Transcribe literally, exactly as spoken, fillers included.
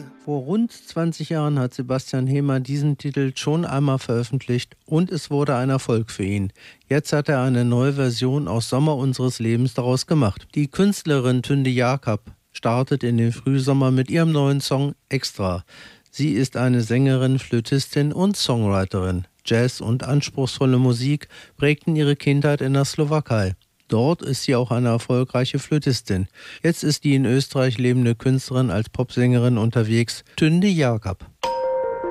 Vor rund zwanzig Jahren hat Sebastian Hehmer diesen Titel schon einmal veröffentlicht und es wurde ein Erfolg für ihn. Jetzt hat er eine neue Version aus Sommer unseres Lebens daraus gemacht. Die Künstlerin Tünde Jakob startet in den Frühsommer mit ihrem neuen Song Extra. Sie ist eine Sängerin, Flötistin und Songwriterin. Jazz und anspruchsvolle Musik prägten ihre Kindheit in der Slowakei. Dort ist sie auch eine erfolgreiche Flötistin. Jetzt ist die in Österreich lebende Künstlerin als Popsängerin unterwegs, Tünde Jakob.